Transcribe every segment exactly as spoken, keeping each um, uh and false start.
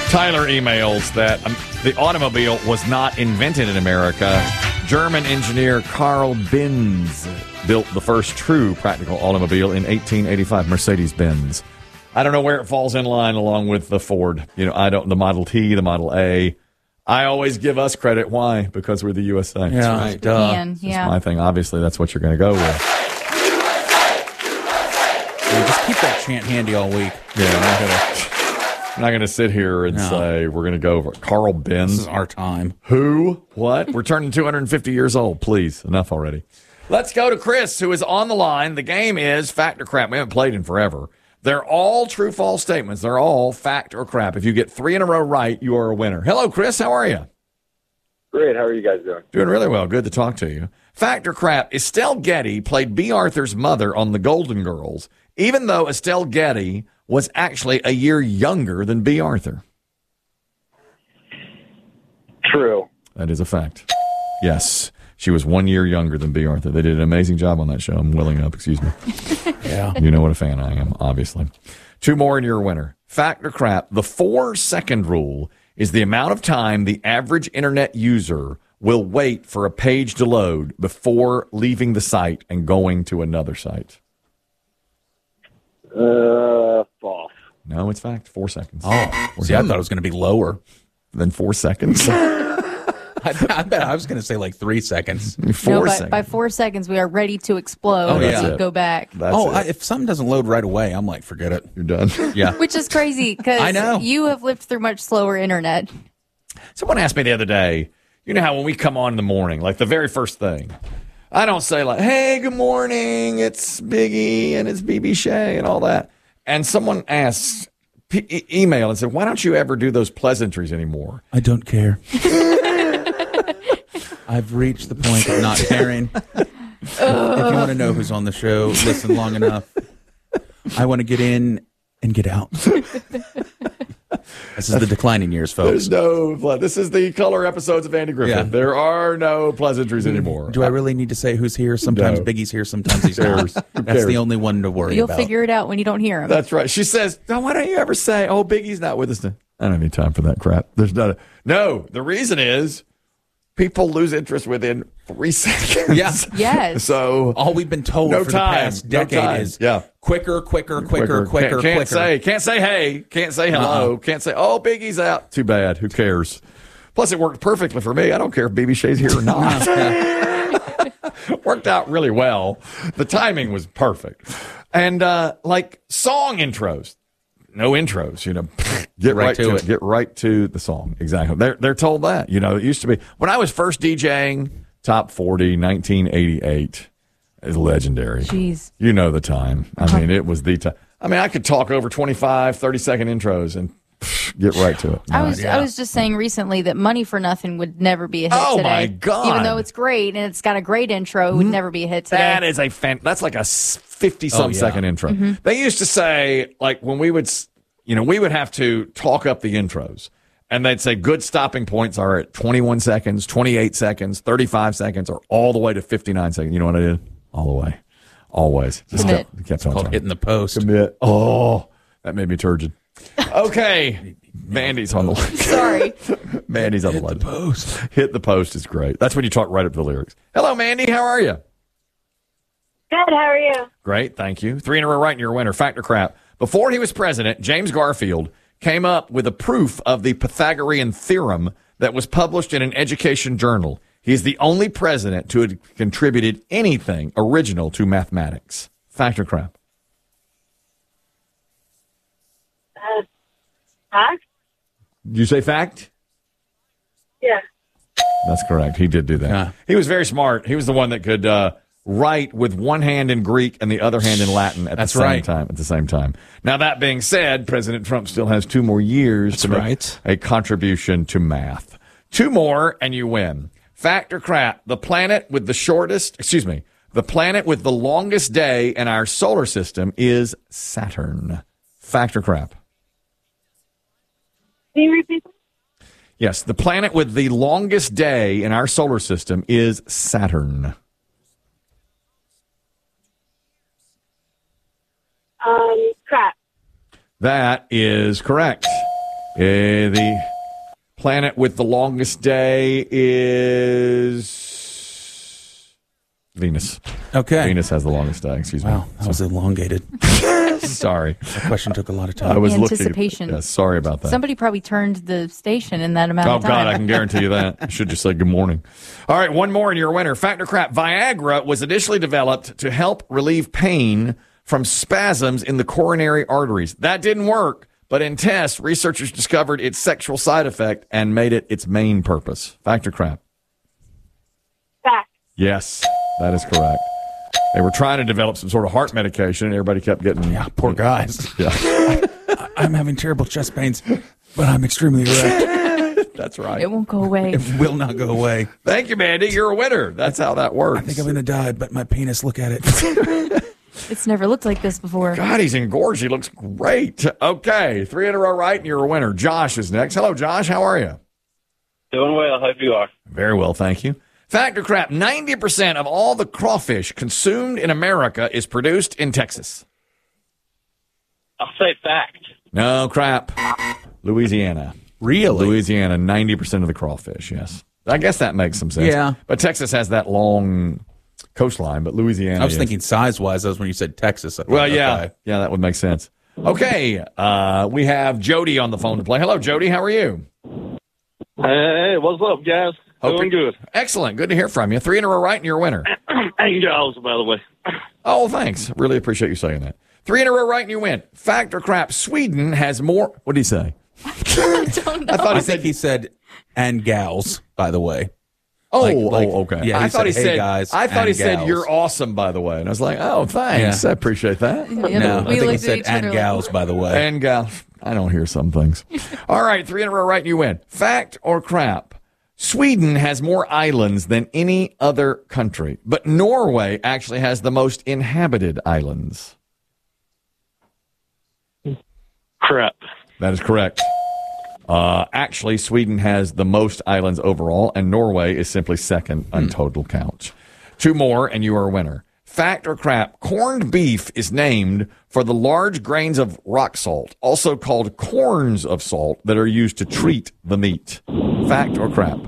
Tyler emails that um, the automobile was not invented in America. German engineer Carl Benz built the first true practical automobile in eighteen eighty-five, Mercedes-Benz. I don't know where it falls in line along with the Ford. You know, I don't, the Model T, the Model A. I always give us credit. Why? Because we're the U S A. Yeah, that's right. Duh. Can, That's yeah. my thing. Obviously, that's what you're going to go with. Yeah, just keep that chant handy all week. Yeah, I'm not going to... I'm not going to sit here and No. say we're going to go over Carl Benz. This is our time. Who? What? We're turning two hundred fifty years old. Please, enough already. Let's go to Chris, who is on the line. The game is fact or crap. We haven't played in forever. They're all true, false statements. They're all fact or crap. If you get three in a row right, you are a winner. Hello, Chris. How are you? Great. How are you guys doing? Doing really well. Good to talk to you. Fact or crap, Estelle Getty played B. Arthur's mother on The Golden Girls, even though Estelle Getty was actually a year younger than B. Arthur. True. That is a fact. Yes. She was one year younger than B. Arthur. They did an amazing job on that show. I'm willing up, excuse me. Yeah. You know what a fan I am, obviously. Two more and you're a winner. Fact or crap, the four-second rule is the amount of time the average internet user will wait for a page to load before leaving the site and going to another site. Uh, false. No, it's fact. Four seconds. Oh, Four see, I seconds. thought it was going to be lower. Then four seconds. I, I bet I was going to say like three seconds. Four no, by, seconds. by four seconds, we are ready to explode Oh, and yeah. go back. That's oh, it. I, if something doesn't load right away, I'm like, forget it. You're done. Yeah. Which is crazy I know. because you have lived through much slower internet. Someone asked me the other day, you know how when we come on in the morning, like the very first thing, I don't say like, hey, good morning, it's Biggie and it's B B Shay and all that. And someone asked, p- e- email and said, why don't you ever do those pleasantries anymore? I don't care. I've reached the point of not caring. If you want to know who's on the show, listen long enough. I want to get in and get out. This is the declining years, folks. There's no, this is the color episodes of Andy Griffith. Yeah. There are no pleasantries anymore. Do I really need to say who's here? Sometimes No. Biggie's here, sometimes he's Who not. cares? Who That's cares? the only one to worry You'll about. figure it out when you don't hear him. That's right. She says, oh, why don't you ever say, oh, Biggie's not with us now? I don't have any time for that crap. There's not a, no, the reason is people lose interest within three seconds. Yeah. Yes. So All we've been told No for time. the past No decade time. is Yeah. quicker, quicker, quicker, quicker, can't, can't quicker. say, can't say hey, can't say hello, Uh-uh. can't say, oh, Biggie's out. Too bad. Who cares? Plus, it worked perfectly for me. I don't care if B B Shay's here or not. Worked out really well. The timing was perfect. And uh, like song intros, no intros, you know, get right, Right to, to it. it. Get right to the song. Exactly. They're, they're told that. You know, it used to be when I was first DJing Top forty, nineteen eighty-eight is legendary. Jeez. You know the time. I mean, it was the time. I mean, I could talk over twenty-five, thirty second intros and pff, get right to it. I was yeah. I was just saying recently that Money for Nothing would never be a hit Oh, today. my God. Even though it's great and it's got a great intro, it would never be a hit today. That is a fan. That's like a fifty some Oh, yeah. second intro. They used to say, like, when we would, s- you know, we would have to talk up the intros. And they'd say good stopping points are at twenty-one seconds, twenty-eight seconds, thirty-five seconds, or all the way to fifty-nine seconds. You know what I did? All the way. Always. Just Commit. kept, kept on Called trying. hitting the post. Commit. Oh, that made me turgid. Okay. Mandy's on the line. Sorry. Mandy's on the line. Post. Hit the post is great. That's when you talk right up to the lyrics. Hello, Mandy. How are you? Good, how are you? Great, thank you. Three in a row right, and you're a winner. Fact or crap? Before he was president, James Garfield came up with a proof of the Pythagorean theorem that was published in an education journal. He is the only president to have contributed anything original to mathematics. Fact or crap? Uh, fact? Did you say fact? Yeah. That's correct. He did do that. Yeah. He was very smart. He was the one that could uh, write with one hand in Greek and the other hand in Latin at That's the same right. time. At the same time. Now that being said, President Trump still has two more years That's to make right. a contribution to math. Two more and you win. Fact or crap? The planet with the shortest, excuse me, the planet with the longest day in our solar system is Saturn. Fact or crap? Can you repeat that? Yes, the planet with the longest day in our solar system is Saturn. Um, crap. That is correct. Uh, the planet with the longest day is Venus. Okay. Venus has the longest day. Excuse me. Wow, that was elongated. Sorry. That question took a lot of time. I was Anticipation. looking. Yeah, sorry about that. Somebody probably turned the station in that amount Oh, of time. God, I can guarantee you that. I should just say good morning. All right, one more and you're a winner. Fact or crap, Viagra was initially developed to help relieve pain from spasms in the coronary arteries. That didn't work, but in tests, researchers discovered its sexual side effect and made it its main purpose. Fact or crap? Fact. Yes, that is correct. They were trying to develop some sort of heart medication, and everybody kept getting... Yeah, poor guys. Yeah. I'm having terrible chest pains, but I'm extremely erect. That's right. It won't go away. It will not go away. Thank you, Mandy. You're a winner. That's how that works. I think I'm going to die, but my penis, look at it. It's never looked like this before. God, he's engorged. He looks great. Okay, three in a row right, and you're a winner. Josh is next. Hello, Josh. How are you? Doing well. Hope you are. Very well, thank you. Fact or crap, ninety percent of all the crawfish consumed in America is produced in Texas. I'll say fact. No, crap. Louisiana. Really? Louisiana, ninety percent of the crawfish, yes. I guess that makes some sense. Yeah. But Texas has that long coastline, but Louisiana I was is- thinking size-wise. That was when you said Texas. I thought, Well, yeah. okay. Yeah, that would make sense. Okay, uh, we have Jody on the phone to play. Hello, Jody. How are you? Hey, what's up, guys? Hope Doing you- good. Excellent. Good to hear from you. Three in a row right, and you're a winner. Angels, by the way. Oh, thanks. Really appreciate you saying that. Three in a row right, and you win. Fact or crap, Sweden has more... What did he say? I don't know. I thought I he said... think he said, and gals, by the way. Oh, like- like- oh, okay. yeah, he I thought he said, "Hey, said, guys I thought he and said, gals." you're awesome, by the way. And I was like, oh, thanks. Yeah. I appreciate that. Yeah, No, we I think he looked at said, each other and like, gals, by the way. And gal, I don't hear some things. All right, three in a row right, and you win. Fact or crap? Sweden has more islands than any other country, but Norway actually has the most inhabited islands. Crap. That is correct. Uh, actually, Sweden has the most islands overall, and Norway is simply second on total count. Two more, and you are a winner. Fact or crap? Corned beef is named for the large grains of rock salt, also called corns of salt, that are used to treat the meat. Fact or crap?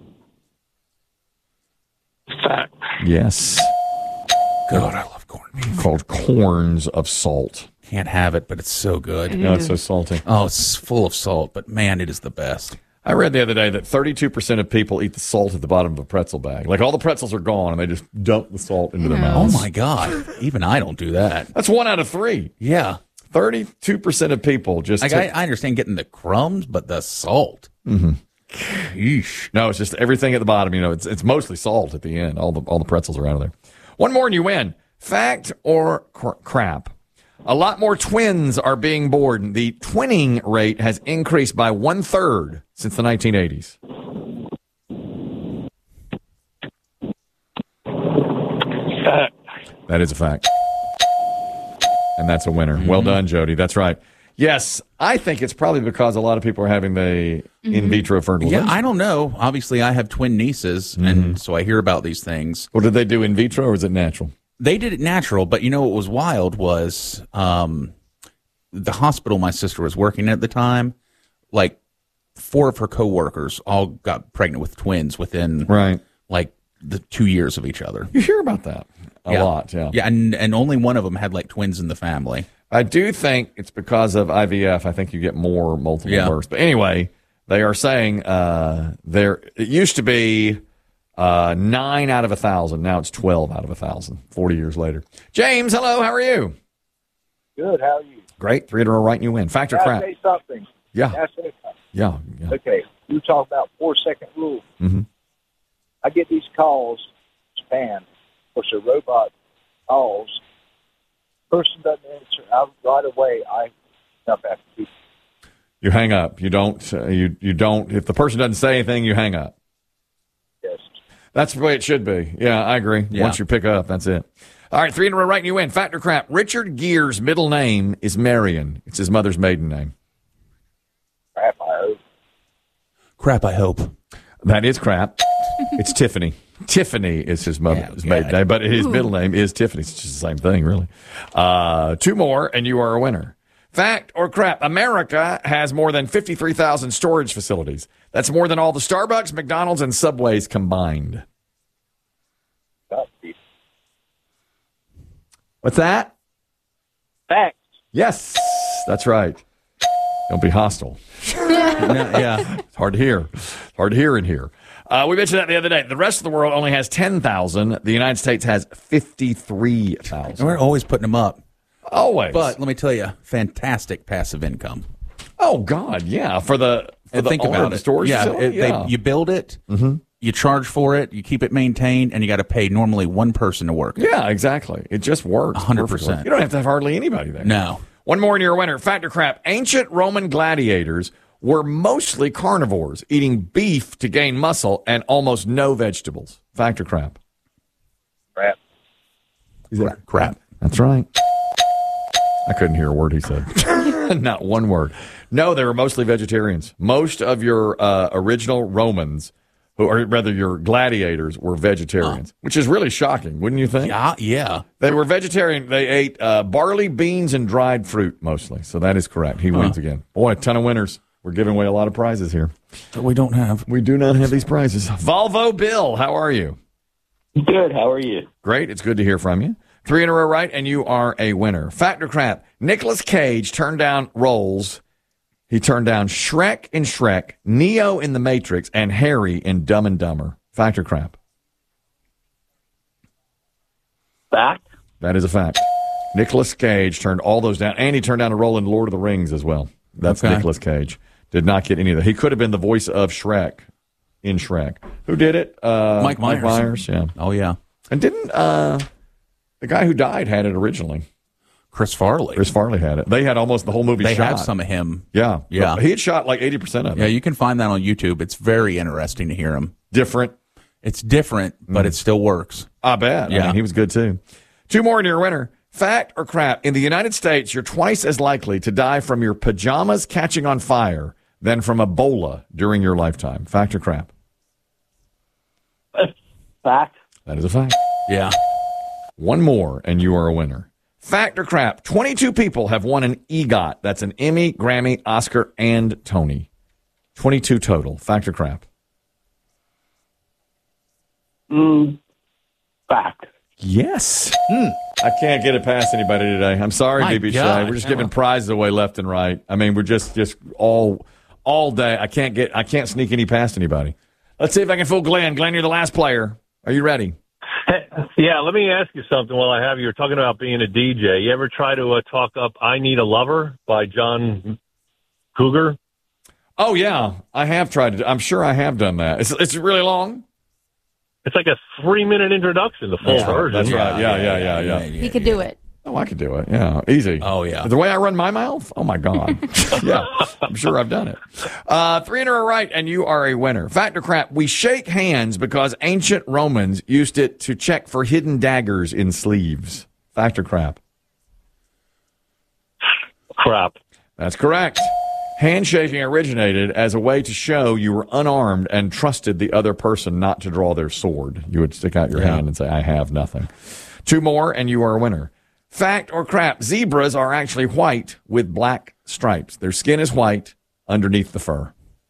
Fact. Yes. God, I love corned beef. Called corns of salt. Can't have it, but it's so good. No, it's so salty. Oh, it's full of salt, but man, it is the best. I read the other day that thirty-two percent of people eat the salt at the bottom of a pretzel bag. Like all the pretzels are gone and they just dump the salt into their Oh mouths. my God. Even I don't do that. That's one out of three. Yeah. thirty-two percent of people just Like, take- I, I understand getting the crumbs, but the salt. Mm-hmm. Yeesh. No, it's just everything at the bottom. You know, it's it's mostly salt at the end. All the all the pretzels are out of there. One more and you win. Fact or cr- crap? A lot more twins are being born. The twinning rate has increased by one third since the nineteen eighties. Fact. That is a fact. And that's a winner. Well done, Jody. That's right. Yes, I think it's probably because a lot of people are having the in vitro fertilization. Yeah, I don't know. Obviously, I have twin nieces, and so I hear about these things. Well, did they do in vitro or is it natural? They did it natural, but you know what was wild was um, the hospital my sister was working at the time, like four of her coworkers all got pregnant with twins within Right. like the two years of each other. You hear about that a Yeah. lot, yeah. Yeah, and, and only one of them had like twins in the family. I do think it's because of I V F. I think you get more multiple Yeah. births. But anyway, they are saying uh, there. It used to be uh, nine out of a thousand. Now it's twelve out of a thousand. Forty years later. James, hello. How are you? Good. How are you? Great. Three in a row, right? And you win. Fact or Can I crap? say something? Yeah. Can I say something? Yeah. Yeah. Okay. You talk about four second rule. Mm-hmm. I get these calls, spam, which are robot calls. Person doesn't answer. I, right away, I up after people. You hang up. You don't. Uh, you you don't. If the person doesn't say anything, you hang up. Yes. That's the way it should be. Yeah, I agree. Yeah. Once you pick up, that's it. All right, three in a row, right, and you win. Fact or crap? Richard Gere's middle name is Marion. It's his mother's maiden name. Crap, I hope. Crap, I hope. That is crap. It's Tiffany. Tiffany is his mother's Yeah, maiden God. name, but his middle name is Tiffany. It's just the same thing, really. Uh, two more, and you are a winner. Fact or crap? America has more than fifty-three thousand storage facilities. That's more than all the Starbucks, McDonald's, and Subways combined. What's that? Fact. Yes, that's right. Don't be hostile. No, yeah. It's hard to hear. It's hard to hear in here. Uh, we mentioned that the other day. The rest of the world only has ten thousand. The United States has fifty-three thousand. We're always putting them up. Always. But let me tell you, fantastic passive income. Oh, God, yeah. For the, for And the think owner about of the it. storage yeah, facility? it- yeah. They, you build it, mm-hmm. you charge for it, you keep it maintained, and you got to pay normally one person to work. Yeah, exactly. It just works. one hundred perfectly. percent. You don't have to have hardly anybody there. No. One more and you're a winner. Fact or crap? Ancient Roman gladiators were mostly carnivores, eating beef to gain muscle and almost no vegetables. Fact or crap? Crap. Is that Crap. That's right. I couldn't hear a word he said. Not one word. No, they were mostly vegetarians. Most of your uh, original Romans, who or rather your gladiators, were vegetarians, huh. which is really shocking, wouldn't you think? Yeah, yeah. They were vegetarian. They ate uh, barley, beans, and dried fruit mostly. So that is correct. He huh. wins again. Boy, a ton of winners. We're giving away a lot of prizes here. That we don't have. We do not have these prizes. Volvo Bill, how are you? Good. How are you? Great. It's good to hear from you. Three in a row right, and you are a winner. Fact or crap? Nicolas Cage turned down roles. He turned down Shrek in Shrek, Neo in The Matrix, and Harry in Dumb and Dumber. Fact or crap? Fact. That is a fact. Nicolas Cage turned all those down, and he turned down a role in Lord of the Rings as well. That's okay. Nicolas Cage. Did not get any of that. He could have been the voice of Shrek in Shrek. Who did it? Uh, Mike Myers. Mike Myers, yeah. Oh, yeah. And didn't uh, the guy who died had it originally? Chris Farley. Chris Farley had it. They had almost the whole movie They shot. have some of him. Yeah. Yeah. He had shot like eighty percent of it. Yeah, you can find that on YouTube. It's very interesting to hear him. Different. It's different, but Mm. it still works. I bet. I Yeah. mean, he was good too. Two more and you're a winner. Fact or crap? In the United States, you're twice as likely to die from your pajamas catching on fire than from Ebola during your lifetime. Fact or crap? Fact. That is a fact. Yeah. One more and you are a winner. Fact or crap? twenty-two people have won an EGOT. That's an Emmy, Grammy, Oscar, and Tony. twenty-two total. Fact or crap? Mm, fact. Yes. Hmm. I can't get it past anybody today. I'm sorry, My B B Shay. God. We're just giving prizes away left and right. I mean, we're just just all all day. I can't get I can't sneak any past anybody. Let's see if I can fool Glenn. Glenn, you're the last player. Are you ready? Hey, yeah, let me ask you something while I have you. You're talking about being a D J. You ever try to uh, talk up I Need a Lover by John Cougar? Oh, yeah. I have tried to. I'm sure I have done that. It's, it's really long. It's like a three-minute introduction, the full That's right. version. That's right. Yeah, yeah, yeah, yeah. He could do it. Oh, I could do it. Yeah, easy. Oh, yeah. The way I run my mouth? Oh, my God. Yeah, I'm sure I've done it. Uh, three in a row right, and you are a winner. Fact or crap, we shake hands because ancient Romans used it to check for hidden daggers in sleeves. Fact or crap? Crap. That's correct. Handshaking originated as a way to show you were unarmed and trusted the other person not to draw their sword. You would stick out your Yeah. hand and say, I have nothing. Two more, and you are a winner. Fact or crap, zebras are actually white with black stripes. Their skin is white underneath the fur.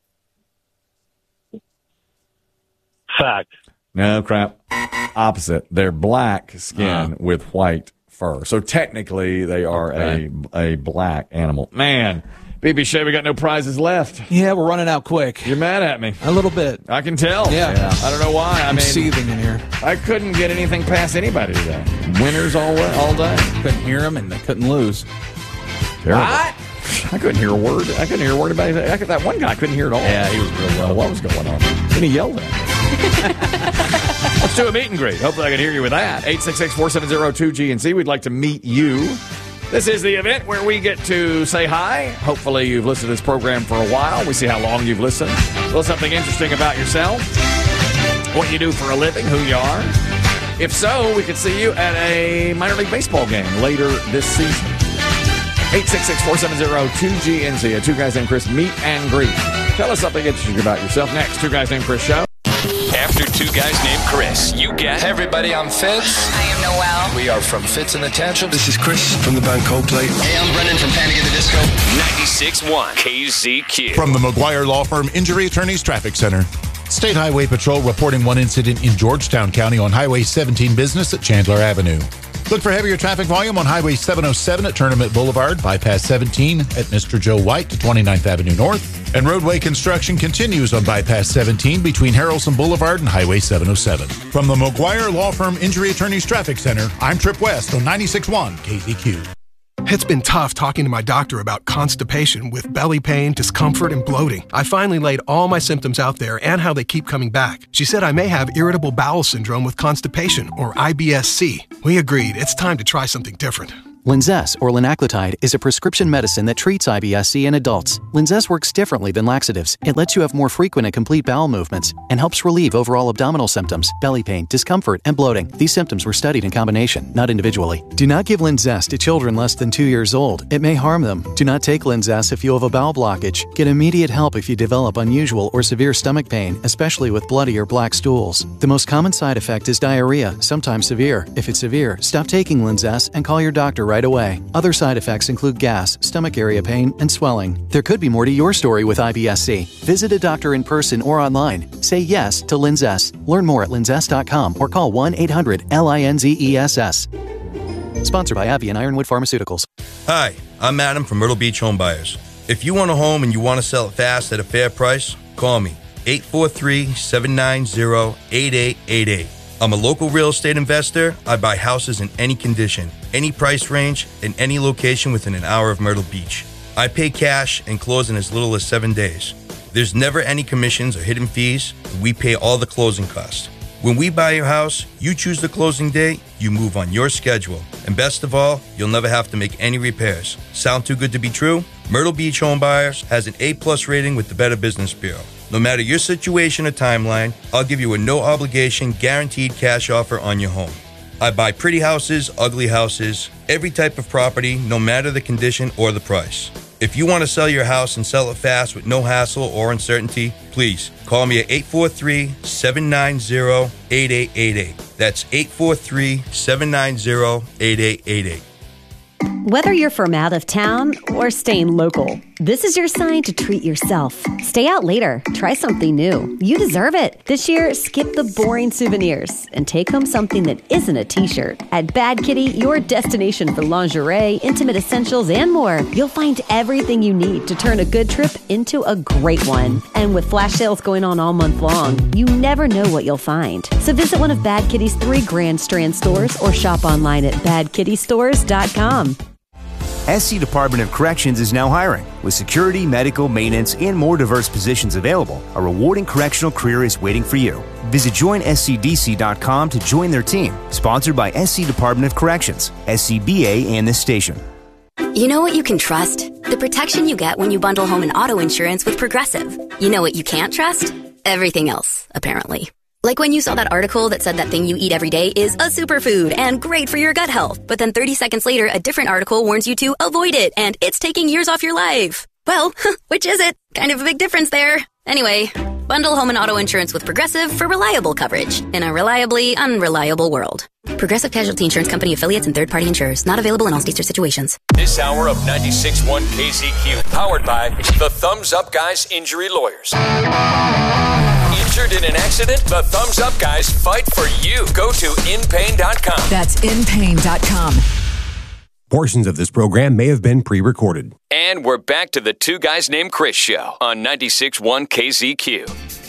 Fact. No, crap. Opposite. They're black skin Uh. with white fur. So technically, they are Okay. a, a black animal. Man, B B Shay, we got no prizes left. Yeah, we're running out quick. You're mad at me. A little bit. I can tell. Yeah. Yeah. I don't know why. I I'm mean, seething in here. I couldn't get anything past anybody today. Winners all all day. Couldn't hear him, and they couldn't lose. Terrible. I couldn't hear a word. I couldn't hear a word about anything. I could, that one guy I couldn't hear at all. Yeah, he was real low. What was going on? Then he yelled at me. Let's do a meet and greet. Hopefully I can hear you with that. eight six six, four seven zero, two G N C. We'd like to meet you. This is the event where we get to say hi. Hopefully you've listened to this program for a while. We see how long you've listened. A little something interesting about yourself. What you do for a living, who you are. If so, we could see you at a minor league baseball game later this season. eight six six, four seven zero, two G N C. A Two Guys Named Chris meet and greet. Tell us something interesting about yourself. Next, Two Guys Named Chris show. After two. Two guys named Chris. You get. Hey, everybody, I'm Fitz. I am Noelle. We are from Fitz and the Tantrums. This is Chris from the band Coldplay. Hey, I'm Brendan from Panic at the Disco. ninety-six point one K Z Q. From the McGuire Law Firm Injury Attorneys Traffic Center. State Highway Patrol reporting one incident in Georgetown County on Highway seventeen Business at Chandler Avenue. Look for heavier traffic volume on Highway seven oh seven at Tournament Boulevard, bypass seventeen at Mister Joe White to twenty-ninth Avenue North, and roadway construction continues on bypass seventeen between Harrelson Boulevard and Highway seven oh seven. From the McGuire Law Firm Injury Attorneys Traffic Center, I'm Trip West on ninety-six point one K Z Q. It's been tough talking to my doctor about constipation with belly pain, discomfort, and bloating. I finally laid all my symptoms out there and how they keep coming back. She said I may have irritable bowel syndrome with constipation, or I B S C. We agreed it's time to try something different. Linzess, or linaclotide, is a prescription medicine that treats I B S C in adults. Linzess works differently than laxatives. It lets you have more frequent and complete bowel movements and helps relieve overall abdominal symptoms, belly pain, discomfort, and bloating. These symptoms were studied in combination, not individually. Do not give Linzess to children less than two years old. It may harm them. Do not take Linzess if you have a bowel blockage. Get immediate help if you develop unusual or severe stomach pain, especially with bloody or black stools. The most common side effect is diarrhea, sometimes severe. If it's severe, stop taking Linzess and call your doctor right away. Other side effects include gas, stomach area pain, and swelling. There could be more to your story with I B S C. Visit a doctor in person or online. Say yes to Linzess. Learn more at linzess dot com or call one eight hundred L I N Z E S S. Sponsored by AbbVie and Ironwood Pharmaceuticals. Hi, I'm Adam from Myrtle Beach Home Buyers. If you want a home and you want to sell it fast at a fair price, call me, eight four three, seven nine zero, eight eight eight eight. I'm a local real estate investor. I buy houses in any condition, any price range, in any location within an hour of Myrtle Beach. I pay cash and close in as little as seven days. There's never any commissions or hidden fees. We pay all the closing costs. When we buy your house, you choose the closing date, you move on your schedule. And best of all, you'll never have to make any repairs. Sound too good to be true? Myrtle Beach Home Buyers has an A plus rating with the Better Business Bureau. No matter your situation or timeline, I'll give you a no-obligation, guaranteed cash offer on your home. I buy pretty houses, ugly houses, every type of property, no matter the condition or the price. If you want to sell your house and sell it fast with no hassle or uncertainty, please call me at eight four three, seven nine zero, eight eight eight eight. That's eight four three, seven nine zero, eight eight eight eight. Whether you're from out of town or staying local, this is your sign to treat yourself. Stay out later. Try something new. You deserve it. This year, skip the boring souvenirs and take home something that isn't a t-shirt. At Bad Kitty, your destination for lingerie, intimate essentials, and more, you'll find everything you need to turn a good trip into a great one. And with flash sales going on all month long, you never know what you'll find. So visit one of Bad Kitty's three Grand Strand stores or shop online at bad kitty stores dot com. S C Department of Corrections is now hiring. With security, medical, maintenance, and more diverse positions available, a rewarding correctional career is waiting for you. Visit join S C D C dot com to join their team. Sponsored by S C Department of Corrections, S C B A, and this station. You know what you can trust? The protection you get when you bundle home and auto insurance with Progressive. You know what you can't trust? Everything else, apparently. Like when you saw that article that said that thing you eat every day is a superfood and great for your gut health, but then thirty seconds later, a different article warns you to avoid it and it's taking years off your life. Well, which is it? Kind of a big difference there. Anyway, bundle home and auto insurance with Progressive for reliable coverage in a reliably unreliable world. Progressive Casualty Insurance Company affiliates and third-party insurers. Not available in all states or situations. This hour of ninety-six point one K Z Q, powered by the Thumbs Up Guys Injury Lawyers. Injured in an accident? The Thumbs Up Guys fight for you. Go to in pain dot com. That's in pain dot com. Portions of this program may have been pre-recorded. And we're back to the Two Guys Named Chris show on ninety-six point one K Z Q.